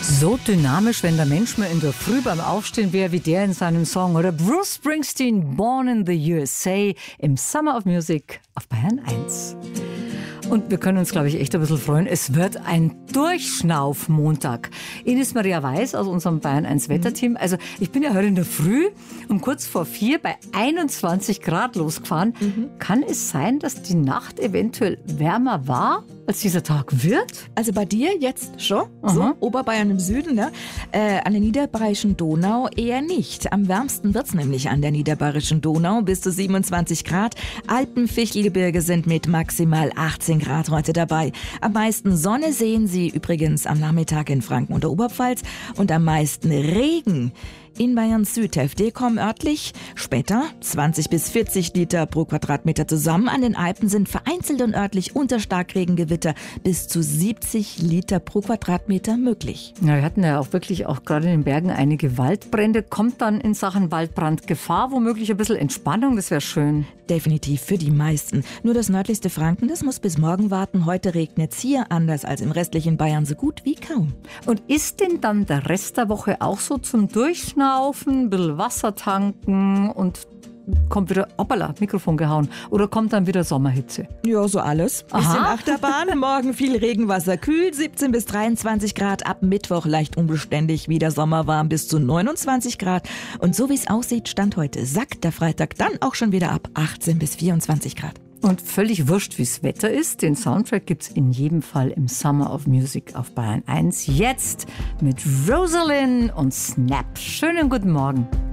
So dynamisch, wenn der Mensch mal in der Früh beim Aufstehen wäre, wie der in seinem Song. Oder Bruce Springsteen, Born in the USA, im Summer of Music auf Bayern 1. Und wir können uns, glaube ich, echt ein bisschen freuen. Es wird ein Durchschnauf-Montag. Ines Maria Weiß aus unserem Bayern 1 Wetterteam. Also ich bin ja heute in der Früh um kurz vor 4 bei 21 Grad losgefahren. Kann es sein, dass die Nacht eventuell wärmer war, als dieser Tag wird? Also bei dir jetzt schon, so Oberbayern im Süden, ne? An der niederbayerischen Donau eher nicht. Am wärmsten wird's nämlich an der niederbayerischen Donau, bis zu 27 Grad. Alpenfichtelgebirge sind mit maximal 18 Grad heute dabei. Am meisten Sonne sehen Sie übrigens am Nachmittag in Franken und der Oberpfalz und am meisten Regen in Bayerns Südhälfte kommen örtlich später 20 bis 40 Liter pro Quadratmeter zusammen. An den Alpen sind vereinzelt und örtlich unter Starkregengewitter bis zu 70 Liter pro Quadratmeter möglich. Ja, wir hatten ja auch wirklich auch gerade in den Bergen einige Waldbrände. Kommt dann in Sachen Waldbrandgefahr womöglich ein bisschen Entspannung? Das wäre schön. Definitiv für die meisten. Nur das nördlichste Franken, das muss bis morgen warten. Heute regnet es hier anders als im restlichen Bayern so gut wie kaum. Und ist denn dann der Rest der Woche auch so zum Durchschnaufen, ein bisschen Wasser tanken und kommt wieder, hoppala, Mikrofon gehauen, oder kommt dann wieder Sommerhitze? Ja, so alles. Bisschen Achterbahn, morgen viel Regenwasser, kühl, 17 bis 23 Grad, ab Mittwoch leicht unbeständig, wieder sommerwarm bis zu 29 Grad. Und so wie es aussieht, Stand heute, sackt der Freitag dann auch schon wieder ab 18 bis 24 Grad. Und völlig wurscht, wie das Wetter ist, den Soundtrack gibt's in jedem Fall im Summer of Music auf Bayern 1. Jetzt mit Rosalind und Snap. Schönen guten Morgen.